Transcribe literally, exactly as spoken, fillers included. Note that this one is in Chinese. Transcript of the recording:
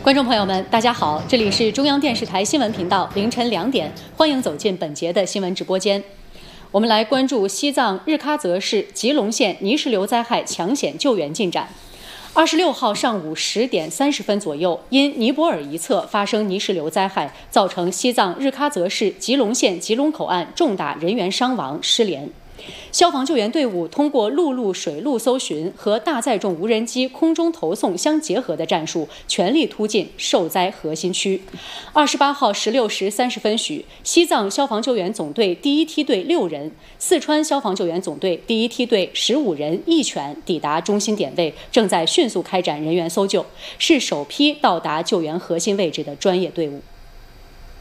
观众朋友们，大家好，这里是中央电视台新闻频道，凌晨两点，欢迎走进本节的新闻直播间。我们来关注西藏日喀则市吉隆县泥石流灾害抢险救援进展。二十六号上午十点三十分左右，因尼泊尔一侧发生泥石流灾害，造成西藏日喀则市吉隆县吉隆口岸重大人员伤亡失联。消防救援队伍通过陆路、水路搜寻和大载重无人机空中投送相结合的战术，全力突进受灾核心区。二十八号十六时三十分许，西藏消防救援总队第一梯队六人、四川消防救援总队第一梯队十五人一犬抵达中心点位，正在迅速开展人员搜救，是首批到达救援核心位置的专业队伍。